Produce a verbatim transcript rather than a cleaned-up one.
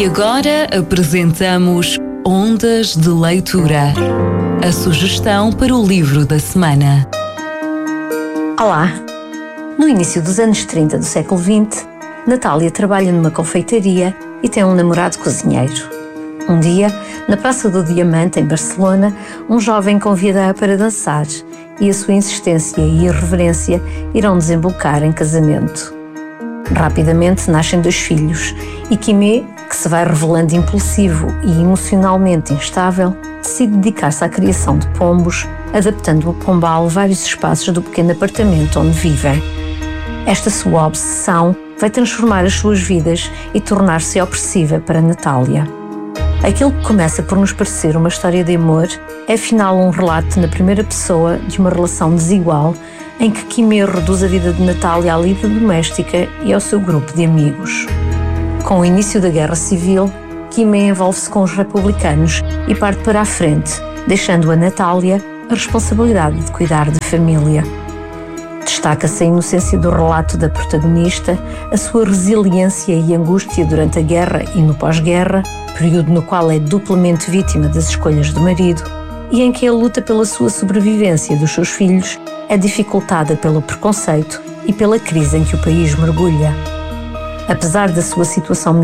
E agora apresentamos Ondas de Leitura, a sugestão para o livro da semana. Olá! No início dos anos trinta do século vinte, Natália trabalha numa confeitaria e tem um namorado cozinheiro. Um dia, na Praça do Diamante, em Barcelona, um jovem convida-a para dançar e a sua insistência e irreverência irão desembocar em casamento. Rapidamente nascem dois filhos e Quimé, que se vai revelando impulsivo e emocionalmente instável, decide dedicar-se à criação de pombos, adaptando a Pombal vários espaços do pequeno apartamento onde vivem. Esta sua obsessão vai transformar as suas vidas e tornar-se opressiva para Natália. Aquilo que começa por nos parecer uma história de amor é afinal um relato na primeira pessoa de uma relação desigual em que Quimé reduz a vida de Natália à lida doméstica e ao seu grupo de amigos. Com o início da Guerra Civil, Quimé envolve-se com os republicanos e parte para a frente, deixando a Natália a responsabilidade de cuidar da família. Destaca-se a inocência do relato da protagonista, a sua resiliência e angústia durante a guerra e no pós-guerra, período no qual é duplamente vítima das escolhas do marido, e em que a luta pela sua sobrevivência dos seus filhos é dificultada pelo preconceito e pela crise em que o país mergulha. Apesar da sua situação